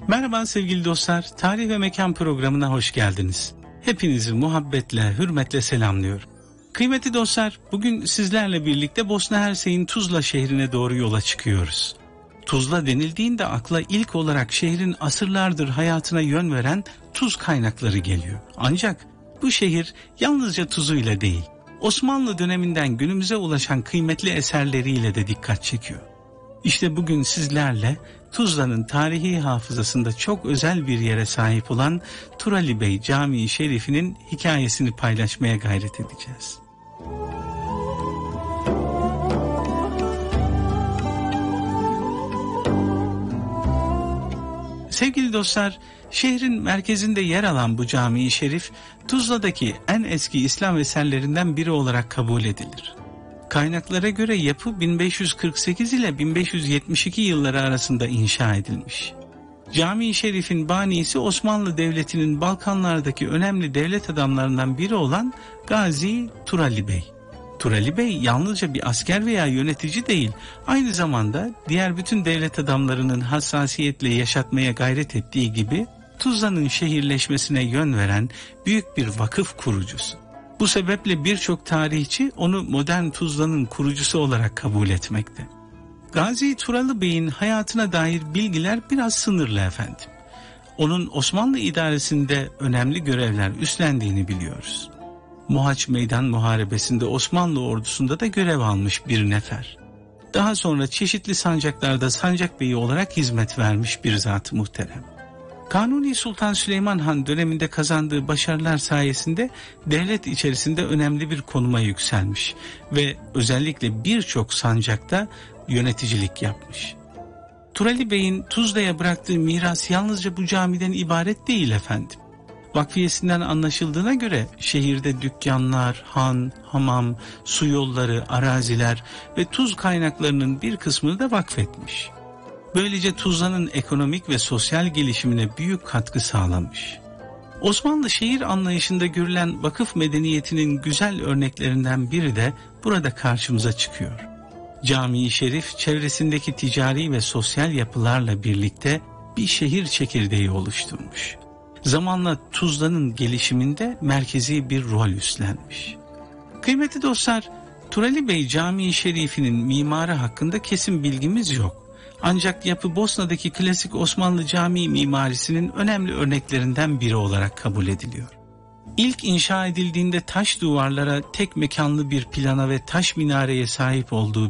Merhaba sevgili dostlar, Tarih ve Mekan programına hoş geldiniz. Hepinizi muhabbetle, hürmetle selamlıyorum. Kıymetli dostlar, bugün sizlerle birlikte Bosna Hersek'in Tuzla şehrine doğru yola çıkıyoruz. Tuzla denildiğinde akla ilk olarak şehrin asırlardır hayatına yön veren tuz kaynakları geliyor. Ancak bu şehir yalnızca tuzuyla değil, Osmanlı döneminden günümüze ulaşan kıymetli eserleriyle de dikkat çekiyor. İşte bugün sizlerle Tuzla'nın tarihi hafızasında çok özel bir yere sahip olan Turali Bey Camii Şerifi'nin hikayesini paylaşmaya gayret edeceğiz. Sevgili dostlar, şehrin merkezinde yer alan bu Camii Şerif, Tuzla'daki en eski İslam eserlerinden biri olarak kabul edilir. Kaynaklara göre yapı 1548 ile 1572 yılları arasında inşa edilmiş. Camii Şerif'in banisi Osmanlı Devleti'nin Balkanlardaki önemli devlet adamlarından biri olan Gazi Turali Bey. Turali Bey yalnızca bir asker veya yönetici değil, aynı zamanda diğer bütün devlet adamlarının hassasiyetle yaşatmaya gayret ettiği gibi Tuzla'nın şehirleşmesine yön veren büyük bir vakıf kurucusu. Bu sebeple birçok tarihçi onu modern Tuzla'nın kurucusu olarak kabul etmekte. Gazi Turali Bey'in hayatına dair bilgiler biraz sınırlı efendim. Onun Osmanlı idaresinde önemli görevler üstlendiğini biliyoruz. Mohaç Meydan Muharebesi'nde Osmanlı ordusunda da görev almış bir nefer. Daha sonra çeşitli sancaklarda sancak beyi olarak hizmet vermiş bir zat-ı muhterem. Kanuni Sultan Süleyman Han döneminde kazandığı başarılar sayesinde devlet içerisinde önemli bir konuma yükselmiş ve özellikle birçok sancakta yöneticilik yapmış. Turali Bey'in Tuzla'ya bıraktığı miras yalnızca bu camiden ibaret değil efendim. Vakfiyesinden anlaşıldığına göre şehirde dükkanlar, han, hamam, su yolları, araziler ve tuz kaynaklarının bir kısmını da vakfetmiş. Böylece Tuzla'nın ekonomik ve sosyal gelişimine büyük katkı sağlamış. Osmanlı şehir anlayışında görülen vakıf medeniyetinin güzel örneklerinden biri de burada karşımıza çıkıyor. Camii Şerif çevresindeki ticari ve sosyal yapılarla birlikte bir şehir çekirdeği oluşturmuş. Zamanla Tuzla'nın gelişiminde merkezi bir rol üstlenmiş. Kıymetli dostlar, Turali Bey Camii Şerifi'nin mimarı hakkında kesin bilgimiz yok. Ancak yapı Bosna'daki klasik Osmanlı cami mimarisinin önemli örneklerinden biri olarak kabul ediliyor. İlk inşa edildiğinde taş duvarlara, tek mekanlı bir plana ve taş minareye sahip olduğu